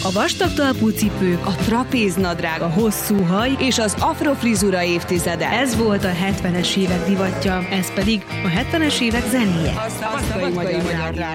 A vastag talpú cipők, a trapéznadrág, a hosszú haj és az afrofrizura évtizede. Ez volt a 70-es évek divatja, ez pedig a 70-es évek zenéje. A Szabadkai Magyar Rádió.